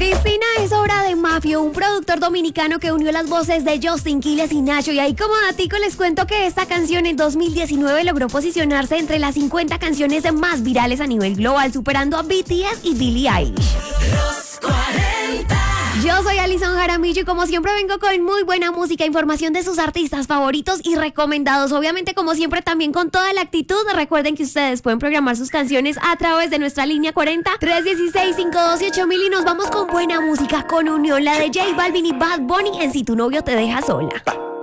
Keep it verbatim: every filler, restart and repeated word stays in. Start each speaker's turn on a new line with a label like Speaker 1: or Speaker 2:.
Speaker 1: Cristina es obra de Mafio, un productor dominicano que unió las voces de Justin Quiles y Nacho. Y ahí como datico les cuento que esta canción en dos mil diecinueve logró posicionarse entre las cincuenta canciones más virales a nivel global, superando a B T S y Billie Eilish.
Speaker 2: Los cuarenta.
Speaker 1: Yo soy Alison Jaramillo y como siempre vengo con muy buena música, información de sus artistas favoritos y recomendados. Obviamente, como siempre, también con toda la actitud. Recuerden que ustedes pueden programar sus canciones a través de nuestra línea cuarenta, tres dieciséis, cinco doce, ocho mil y nos vamos con buena música, con Unión, la de J Balvin y Bad Bunny en Si tu novio te deja sola.